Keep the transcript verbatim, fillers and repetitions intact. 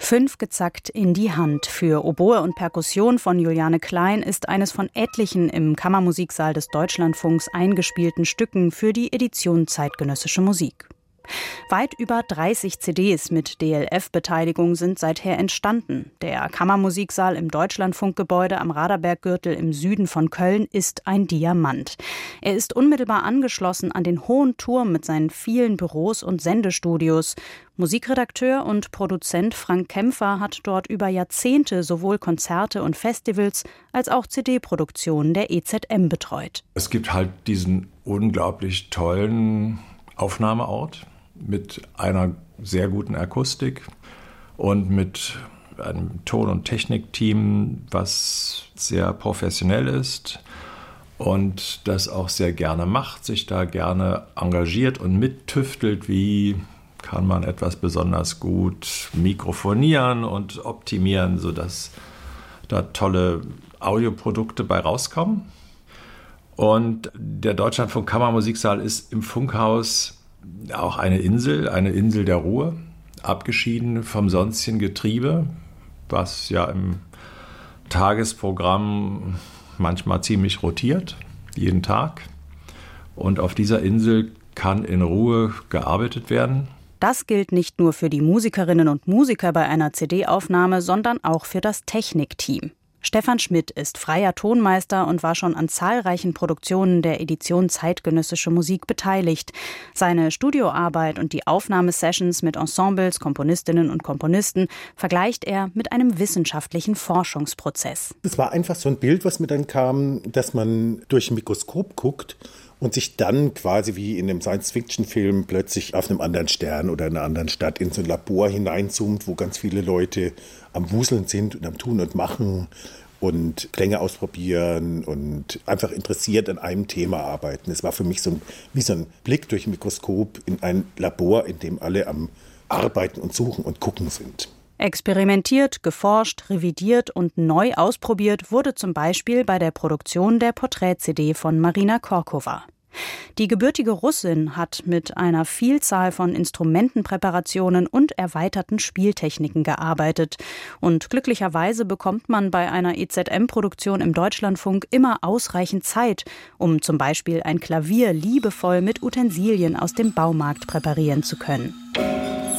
Fünf gezackt in die Hand für Oboe und Perkussion von Juliane Klein ist eines von etlichen im Kammermusiksaal des Deutschlandfunks eingespielten Stücken für die Edition Zeitgenössische Musik. Weit über dreißig C Ds mit D L F-Beteiligung sind seither entstanden. Der Kammermusiksaal im Deutschlandfunkgebäude am Raderberggürtel im Süden von Köln ist ein Diamant. Er ist unmittelbar angeschlossen an den hohen Turm mit seinen vielen Büros und Sendestudios. Musikredakteur und Produzent Frank Kämpfer hat dort über Jahrzehnte sowohl Konzerte und Festivals als auch C D-Produktionen der E Z M betreut. Es gibt halt diesen unglaublich tollen Aufnahmeort mit einer sehr guten Akustik und mit einem Ton- und Technikteam, was sehr professionell ist und das auch sehr gerne macht, sich da gerne engagiert und mittüftelt, wie kann man etwas besonders gut mikrofonieren und optimieren, sodass da tolle Audioprodukte bei rauskommen. Und der Deutschlandfunk Kammermusiksaal ist im Funkhaus auch eine Insel, eine Insel der Ruhe, abgeschieden vom sonstigen Getriebe, was ja im Tagesprogramm manchmal ziemlich rotiert, jeden Tag. Und auf dieser Insel kann in Ruhe gearbeitet werden. Das gilt nicht nur für die Musikerinnen und Musiker bei einer C D-Aufnahme, sondern auch für das Technikteam. Stefan Schmidt ist freier Tonmeister und war schon an zahlreichen Produktionen der Edition Zeitgenössische Musik beteiligt. Seine Studioarbeit und die Aufnahmesessions mit Ensembles, Komponistinnen und Komponisten vergleicht er mit einem wissenschaftlichen Forschungsprozess. Es war einfach so ein Bild, was mir dann kam, dass man durch ein Mikroskop guckt und sich dann quasi wie in einem Science-Fiction-Film plötzlich auf einem anderen Stern oder in einer anderen Stadt in so ein Labor hineinzoomt, wo ganz viele Leute am Wuseln sind und am Tun und Machen und Klänge ausprobieren und einfach interessiert an einem Thema arbeiten. Es war für mich so ein, wie so ein Blick durch ein Mikroskop in ein Labor, in dem alle am Arbeiten und Suchen und Gucken sind. Experimentiert, geforscht, revidiert und neu ausprobiert wurde zum Beispiel bei der Produktion der Porträt-C D von Marina Korkova. Die gebürtige Russin hat mit einer Vielzahl von Instrumentenpräparationen und erweiterten Spieltechniken gearbeitet. Und glücklicherweise bekommt man bei einer E Z M-Produktion im Deutschlandfunk immer ausreichend Zeit, um zum Beispiel ein Klavier liebevoll mit Utensilien aus dem Baumarkt präparieren zu können.